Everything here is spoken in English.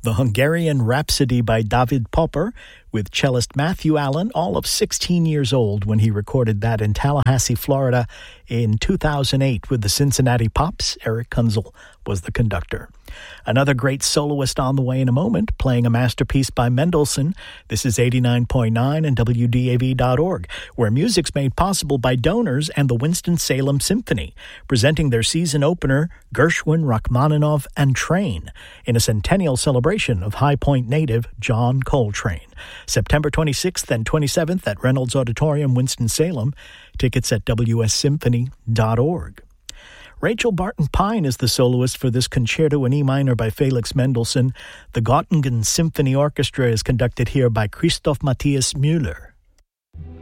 the Hungarian Rhapsody by David Popper, with cellist Matthew Allen, all of 16 years old when he recorded that in Tallahassee, Florida in 2008 with the Cincinnati Pops. Eric Kunzel was the conductor. Another great soloist on the way in a moment, playing a masterpiece by Mendelssohn. This is 89.9 and WDAV.org, where music's made possible by donors and the Winston-Salem Symphony, presenting their season opener, Gershwin, Rachmaninoff, and Train, in a centennial celebration of High Point native John Coltrane. September 26th and 27th at Reynolds Auditorium, Winston-Salem. Tickets at WSSymphony.org. Rachel Barton Pine is the soloist for this concerto in E minor by Felix Mendelssohn. The Göttingen Symphony Orchestra is conducted here by Christoph Matthias Müller.